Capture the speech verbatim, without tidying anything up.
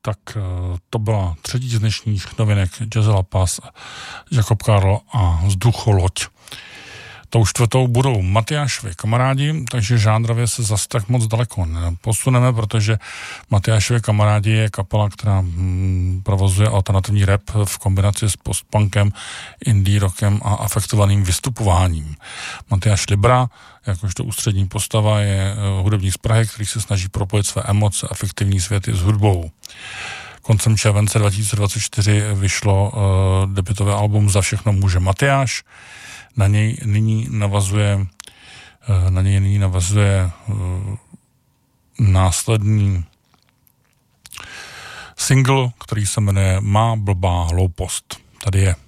tak to byla třetí z dnešních novinek Jazz La Paz, Jakob Karl a Vzducholoď. Tou čtvrtou budou Matyášovi kamarádi, takže žánrově se zase tak moc daleko neposuneme, protože Matyášovi kamarádi je kapela, která hm, provozuje alternativní rap v kombinaci s postpunkem, indie rockem a afektovaným vystupováním. Matyáš Libra, jakožto ústřední postava, je hudebník z Prahy, který se snaží propojit své emoce a fiktivní světy s hudbou. Koncem července dva tisíce dvacet čtyři vyšlo uh, debutové album Za všechno může Matyáš. Na něj nyní navazuje uh, na něj nyní navazuje uh, následný single, který se jmenuje Má blbá hloupost. Tady je.